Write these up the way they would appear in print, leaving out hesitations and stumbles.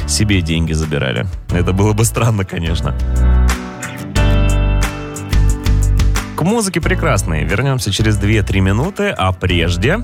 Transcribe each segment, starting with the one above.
себе деньги забирали. Это было бы странно, конечно. К музыке прекрасной. Вернемся через 2-3 минуты, а прежде...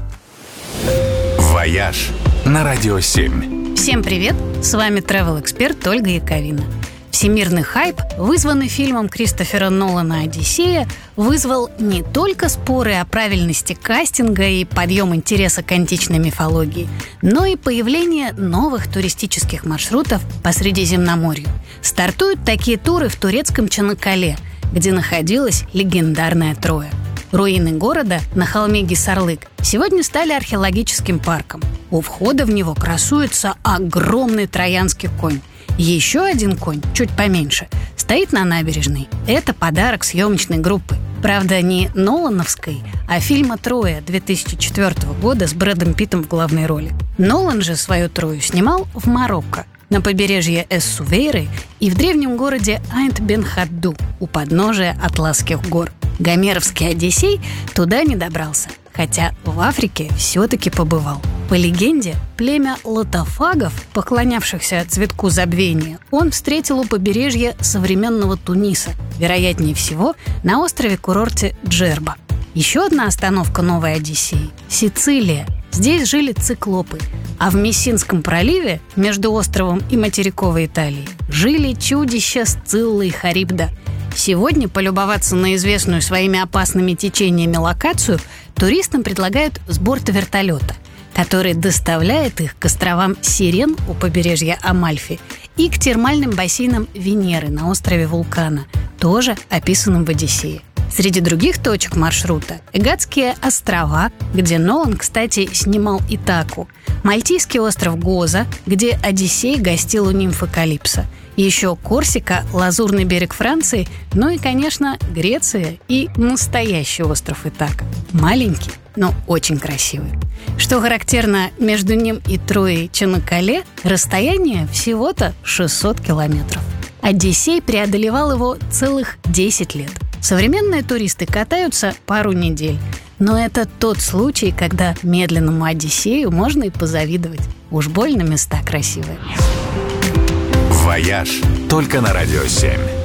«Вояж» на Радио 7. Всем привет! С вами travel-эксперт Ольга Яковина. Всемирный хайп, вызванный фильмом Кристофера Нолана «Одиссея», вызвал не только споры о правильности кастинга и подъем интереса к античной мифологии, но и появление новых туристических маршрутов по Средиземноморью. Стартуют такие туры в турецком Чанаккале, где находилась легендарная Троя. Руины города на холме Гисарлык сегодня стали археологическим парком. У входа в него красуется огромный троянский конь. Еще один конь, чуть поменьше, стоит на набережной. Это подарок съемочной группы. Правда, не нолановской, а фильма «Троя» 2004 года с Брэдом Питтом в главной роли. Нолан же свою Трою снимал в Марокко, на побережье Эс-Сувейры и в древнем городе Айнт-Бен-Хадду у подножия Атласских гор. Гомеровский «Одиссей» туда не добрался, хотя в Африке все-таки побывал. По легенде, племя лотофагов, поклонявшихся цветку забвения, он встретил у побережья современного Туниса, вероятнее всего, на острове-курорте Джерба. Еще одна остановка новой «Одиссеи» – Сицилия. Здесь жили циклопы, а в Мессинском проливе, между островом и материковой Италией, жили чудища Сцилла и Харибда. Сегодня полюбоваться на известную своими опасными течениями локацию туристам предлагают с борта вертолета, который доставляет их к островам Сирен у побережья Амальфи и к термальным бассейнам Венеры на острове Вулкана, тоже описанном в «Одиссее». Среди других точек маршрута – Эгадские острова, где Нолан, кстати, снимал Итаку, Мальтийский остров Гоза, где Одиссей гостил у нимфы Калипсо, еще Корсика, Лазурный берег Франции, ну и, конечно, Греция и настоящий остров Итака. Маленький, но очень красивый. Что характерно, между ним и Троей Чанаккале расстояние всего-то 600 километров. Одиссей преодолевал его целых 10 лет. Современные туристы катаются пару недель. Но это тот случай, когда медленному Одиссею можно и позавидовать. Уж больно места красивые. «Вояж» только на Радио 7.